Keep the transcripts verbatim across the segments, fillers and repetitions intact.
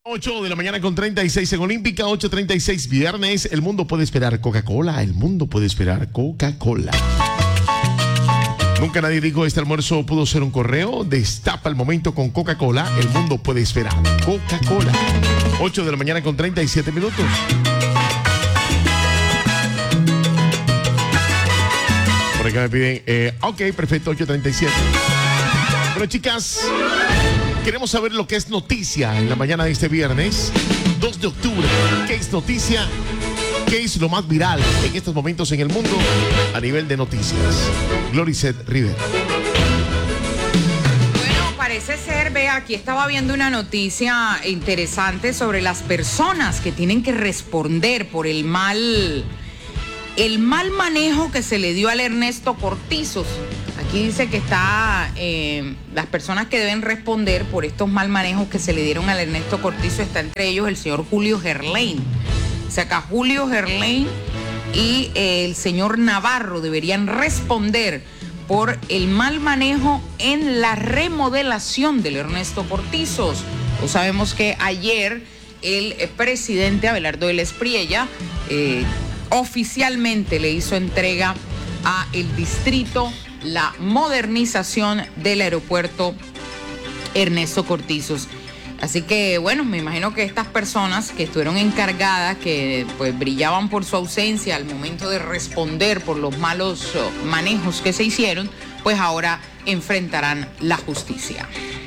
ocho de la mañana con treinta y seis en Olímpica, ocho treinta y seis, viernes. El mundo puede esperar Coca-Cola, el mundo puede esperar Coca-Cola. Nunca nadie dijo este almuerzo pudo ser un correo. Destapa el momento con Coca-Cola, el mundo puede esperar Coca-Cola. ocho de la mañana con treinta y siete minutos. Por acá me piden, eh, ok, perfecto, ocho treinta y siete. Bueno, chicas, queremos saber lo que es noticia en la mañana de este viernes, dos de octubre. ¿Qué es noticia? ¿Qué es lo más viral en estos momentos en el mundo a nivel de noticias? Gloricet Rivera. Bueno, parece ser, ve, aquí estaba viendo una noticia interesante sobre las personas que tienen que responder por el mal, el mal manejo que se le dio al Ernesto Cortizos. Aquí dice que está, eh, las personas que deben responder por estos mal manejos que se le dieron al Ernesto Cortizo, está entre ellos el señor Julio Gerlain. O sea, acá Julio Gerlain y eh, el señor Navarro deberían responder por el mal manejo en la remodelación del Ernesto Cortizos. Pues sabemos que ayer el eh, presidente Abelardo Vélez Priella eh, oficialmente le hizo entrega a el distrito la modernización del aeropuerto Ernesto Cortizos. Así que, bueno, me imagino que estas personas que estuvieron encargadas, que pues brillaban por su ausencia al momento de responder por los malos uh, manejos que se hicieron, pues ahora enfrentarán la justicia.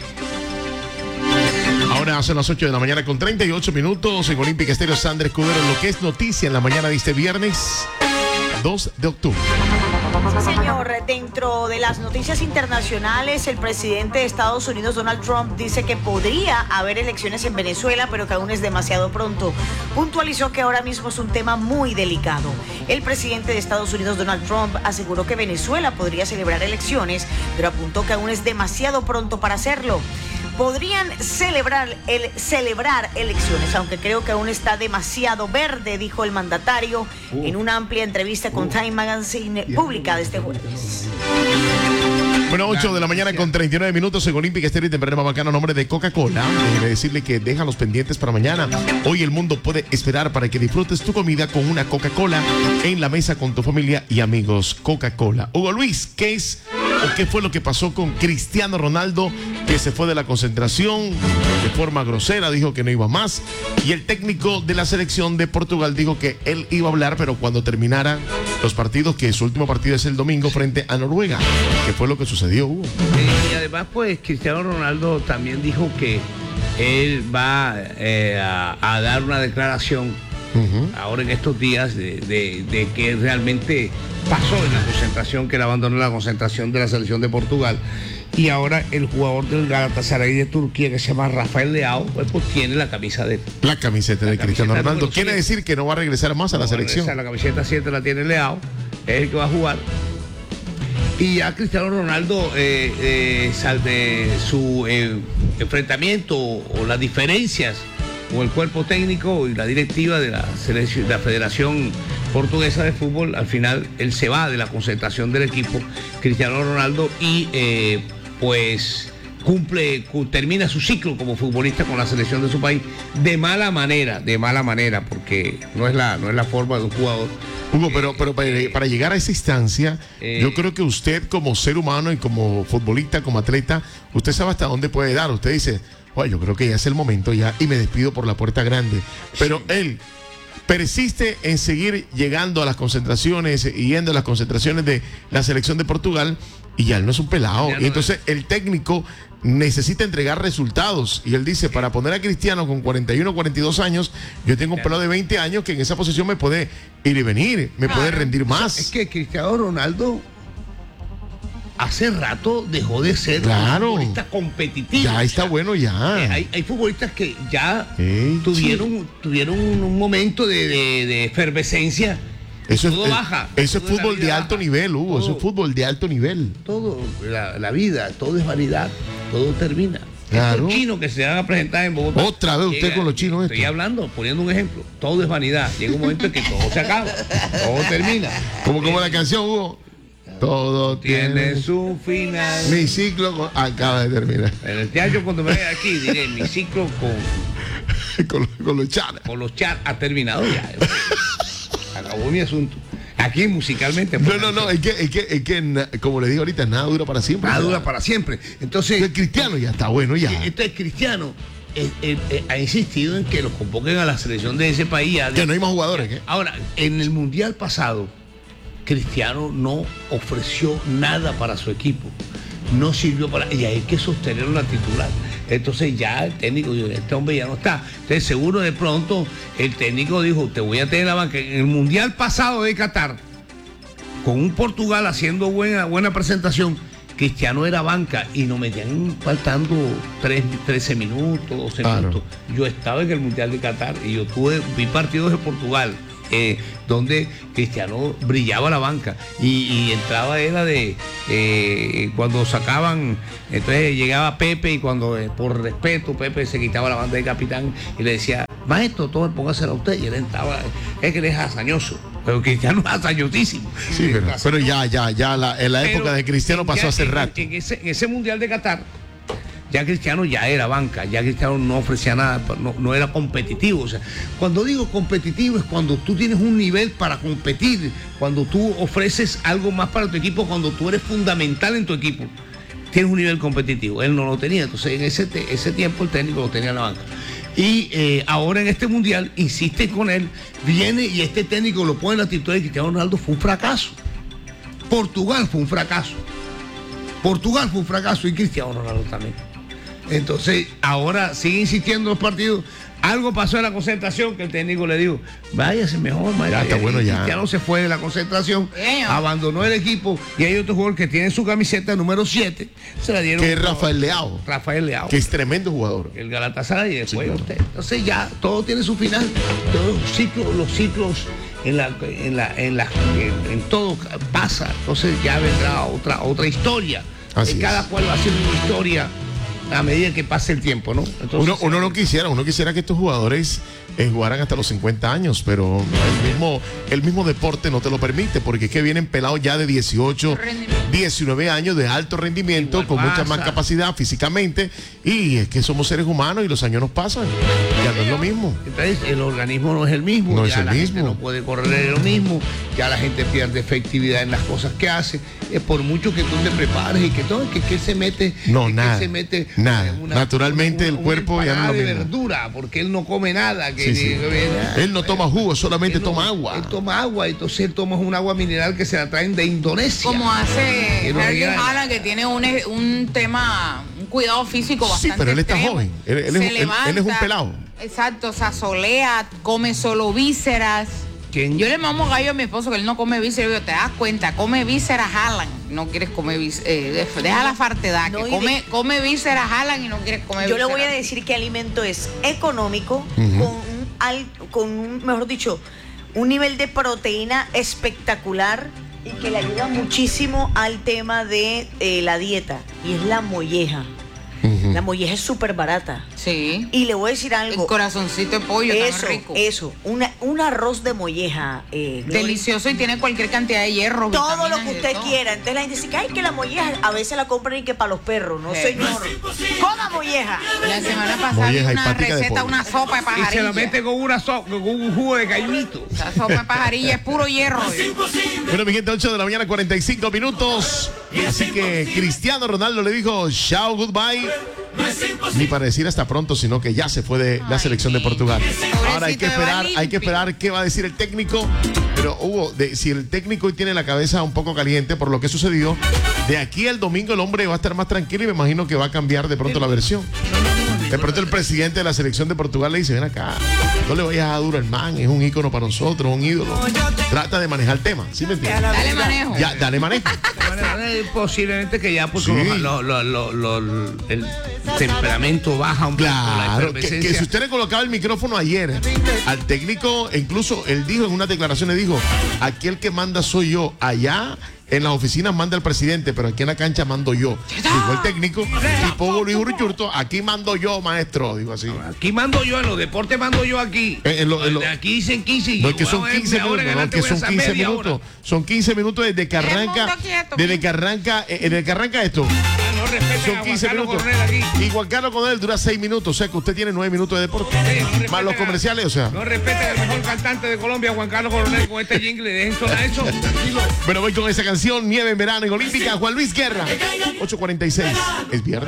Ahora son las ocho de la mañana con treinta y ocho minutos en Olímpica Estéreo. Sandra Escudero, lo que es noticia en la mañana de este viernes dos de octubre. Sí, señor. Dentro de las noticias internacionales, el presidente de Estados Unidos, Donald Trump, dice que podría haber elecciones en Venezuela, pero que aún es demasiado pronto. Puntualizó que ahora mismo es un tema muy delicado. El presidente de Estados Unidos, Donald Trump, aseguró que Venezuela podría celebrar elecciones, pero apuntó que aún es demasiado pronto para hacerlo. Podrían celebrar, el, celebrar elecciones, aunque creo que aún está demasiado verde, dijo el mandatario uh, en una amplia entrevista con uh, Time Magazine yeah. publicada este jueves. Bueno, ocho de la mañana con treinta y nueve minutos en Olímpica Estéreo y temprano bacano a nombre de Coca-Cola. Déjeme decirle que dejan los pendientes para mañana. Hoy el mundo puede esperar para que disfrutes tu comida con una Coca-Cola en la mesa con tu familia y amigos. Coca-Cola. Hugo Luis, ¿qué es o qué fue lo que pasó con Cristiano Ronaldo, que se fue de la concentración de forma grosera, dijo que no iba más? Y el técnico de la selección de Portugal dijo que él iba a hablar, pero cuando terminaran los partidos, que su último partido es el domingo frente a Noruega. ¿Qué fue lo que sucedió, Hugo? Y además, pues, Cristiano Ronaldo también dijo que él va eh, a, a dar una declaración uh-huh. ahora en estos días de, de, de que realmente pasó en la concentración, que él abandonó la concentración de la selección de Portugal. Y ahora el jugador del Galatasaray de Turquía, que se llama Rafael Leao, pues, pues tiene la camisa de la camiseta de la Cristiano camiseta Ronaldo. Quiere decir que no va a regresar más a no la selección. A la camiseta siete la tiene Leao, es el que va a jugar. Y ya Cristiano Ronaldo eh, eh, salve su eh, enfrentamiento o las diferencias con el cuerpo técnico y la directiva de la, selección, de la Federación Portuguesa de Fútbol. Al final él se va de la concentración del equipo, Cristiano Ronaldo, y eh, pues cumple, termina su ciclo como futbolista con la selección de su país de mala manera, de mala manera, porque no es la, no es la forma de un jugador. Hugo, pero, pero para, para llegar a esa instancia, eh, yo creo que usted como ser humano y como futbolista, como atleta, usted sabe hasta dónde puede dar. Usted dice, bueno, yo creo que ya es el momento ya y me despido por la puerta grande. Pero sí. Él persiste en seguir llegando a las concentraciones y yendo a las concentraciones de la selección de Portugal, y ya él no es un pelado. No, y entonces el técnico necesita entregar resultados. Y él dice, para poner a Cristiano con cuarenta y uno, cuarenta y dos años, yo tengo un pelado de veinte años que en esa posición me puede ir y venir, me claro. puede rendir más. Es que Cristiano Ronaldo hace rato dejó de ser claro. un futbolista competitivo. Ya está, o sea, bueno ya. Eh, hay, hay futbolistas que ya sí, tuvieron, sí. tuvieron un, un momento de, de, de efervescencia. Eso todo es, baja. Eso es fútbol de alto baja. nivel, Hugo. Todo, eso es fútbol de alto nivel. Todo, la, la vida, todo es vanidad, todo termina. Claro. Estos chinos que se van a presentar en Bogotá. Otra vez usted llega, con los chinos. Estoy esto. hablando, poniendo un ejemplo. Todo es vanidad. Llega un momento en que todo se acaba, todo termina. Como, como la canción, Hugo. Todo tiene, tiene su final. Mi ciclo acaba de terminar. En el teatro, cuando me vaya aquí, diré mi ciclo con con, con los chats. Con los chats ha terminado ya. Acabó mi asunto. Aquí musicalmente. No, no, no, es que, es que, es que na- como le digo ahorita, nada dura para siempre. Nada o sea, dura para siempre. Entonces. El Cristiano ya está bueno ya. Este Cristiano eh, eh, eh, ha insistido en que los convoquen a la selección de ese país. Ya, Que no hay más jugadores, ¿qué? Ahora, en el Mundial pasado, Cristiano no ofreció nada para su equipo. No sirvió para... Y hay que sostener una titular. Entonces ya el técnico dijo, este hombre ya no está. Entonces seguro de pronto el técnico dijo, te voy a tener en la banca. En el Mundial pasado de Qatar, con un Portugal haciendo buena, buena presentación, Cristiano era banca y nos metían faltando tres, trece minutos, doce Claro. minutos. Yo estaba en el Mundial de Qatar y yo tuve, vi partidos de Portugal. Eh, donde Cristiano brillaba la banca y, y entraba era de eh, cuando sacaban, entonces llegaba Pepe y cuando eh, por respeto Pepe se quitaba la banda de capitán y le decía, maestro, todo póngasela a usted, y él entraba, es que él es hazañoso, pero Cristiano es hazañosísimo. Sí, pero, pero ya, ya, ya, la, en la Pero época de Cristiano en- pasó hace en- rato. En ese, en ese Mundial de Qatar, ya Cristiano ya era banca, ya Cristiano no ofrecía nada, no, no era competitivo. O sea, cuando digo competitivo es cuando tú tienes un nivel para competir, cuando tú ofreces algo más para tu equipo, cuando tú eres fundamental en tu equipo, tienes un nivel competitivo. Él no lo tenía, entonces en ese, te- ese tiempo el técnico lo tenía en la banca. Y eh, ahora en este Mundial insiste con él, viene y este técnico lo pone en la titular y Cristiano Ronaldo fue un fracaso. Portugal fue un fracaso. Portugal fue un fracaso y Cristiano Ronaldo también. Entonces, ahora sigue insistiendo en los partidos. Algo pasó en la concentración que el técnico le dijo, váyase mejor, maestro. Ya está Y bueno ya. Cristiano se fue de la concentración, Bien. abandonó el equipo y hay otro jugador que tiene su camiseta número siete, se la dieron. Que es Rafael Leao, Rafael Leao. que es tremendo jugador. El Galatasaray y después Sí, claro. usted. Entonces ya todo tiene su final. Todos los ciclos, los ciclos en la, en la, en la, en, en todo pasa. Entonces ya vendrá otra, otra historia. Así Y cada es. cual va haciendo una historia a medida que pase el tiempo, ¿no? Entonces, Uno, uno no quisiera, uno quisiera que estos jugadores eh, jugaran hasta los cincuenta años, pero el mismo, el mismo deporte no te lo permite, porque es que vienen pelados ya de dieciocho, Rendimiento. diecinueve años de alto rendimiento, Igual con mucha pasa. más capacidad físicamente, y es que somos seres humanos y los años nos pasan, ya no es lo mismo. Entonces el organismo no es el mismo, No ya es el la gente mismo. no puede correr lo mismo, ya la gente pierde efectividad en las cosas que hace, es por mucho que tú te prepares y que todo, que, que él se mete, No, que nada, él se mete nada. en Naturalmente el una cuerpo ya no es lo empanada de mismo. verdura, porque él no come nada, que Sí, sí. que- Él no toma jugo, solamente él no- toma agua. Él toma agua, entonces él toma un agua mineral que se la traen de Indonesia. Como hace Que no Erling diga- Haaland, que tiene un, un tema, un cuidado físico Sí, bastante pero él está extremo. joven. Él- él es Se un- él- él es un levanta, pelado. Exacto, se asolea, come solo vísceras. ¿Quién? Yo le mamo gallo a mi esposo que él no come vísceras. Yo, te das cuenta, come vísceras Haaland. No quieres comer vísceras. Eh, deja la fartedad, No, que y come, de- come vísceras Haaland y no quieres comer Yo le vísceras. voy a decir que alimento es económico, Ujú. con, un al- con un, mejor dicho, un nivel de proteína espectacular y que le ayuda muchísimo al tema de eh, la dieta, y es la molleja. Ujú. La molleja es súper barata. Sí. Y le voy a decir El algo. corazoncito de pollo Eso, tan rico. eso. Una, un arroz de molleja. eh, Glory. Delicioso y tiene cualquier cantidad de hierro. Todo lo vitaminas que y de usted todo. quiera. Entonces la gente dice que ay, que la molleja a veces la compran y que para los perros. No, Sí. señor. Coma molleja. La semana pasada vi Molleja y una pática de receta, pollo. una sopa de Y se pajarilla. la mete con, una so- con un jugo de gallito. Esa sopa de pajarilla es puro hierro. Bueno, mi gente, ocho de la mañana, cuarenta y cinco minutos. Así que Cristiano Ronaldo le dijo chao, goodbye. Ni para decir hasta pronto, sino que ya se fue de la Ay, selección de sí. Portugal. Ahora hay que Pobrecito de esperar, hay que Olimpia. esperar qué va a decir el técnico. Pero Hugo, de, si el técnico hoy tiene la cabeza un poco caliente por lo que sucedió, de aquí al domingo el hombre va a estar más tranquilo y me imagino que va a cambiar de pronto la versión. De pronto el presidente de la selección de Portugal le dice, ven acá, no le vayas a duro al man, es un ícono para nosotros, un ídolo. Trata de manejar el tema, ¿sí me entiendes? Dale manejo. Ya, dale manejo. Eh, Posiblemente que ya porque Sí. lo- lo- lo- lo- el temperamento baja un poco. la Claro, que, efervescencia. que si usted le colocaba el micrófono ayer al técnico, incluso él dijo en una declaración, le dijo, aquí el que manda soy yo, allá en las oficinas manda el presidente, pero aquí en la cancha mando yo. Dijo el técnico, tipo Luis Urchurto, aquí mando yo, maestro, digo así. Aquí mando yo, en los deportes mando yo aquí. En- en lo- en lo- De aquí dicen quince y No, yo, es que son bueno, quince de ahora minutos, en no, adelante que voy a son hacer quince media minutos. hora. Son quince minutos desde que El mundo arranca, quieto, desde mira. que arranca, eh, desde que arranca esto. Ah, no, respetan Son a quince Juan Carlos minutos. Coronel aquí. Y Juan Carlos Coronel dura seis minutos, o sea que usted tiene nueve minutos de deporte. Sí, no respetan Más los a- comerciales, o sea. No respetan al mejor cantante de Colombia, Juan Carlos Coronel, con este jingle. Dejen sonar eso. Tranquilo. Pero voy con esa canción, Nieve en verano en Olímpica, Juan Luis Guerra. ocho cuarenta y seis, es viernes.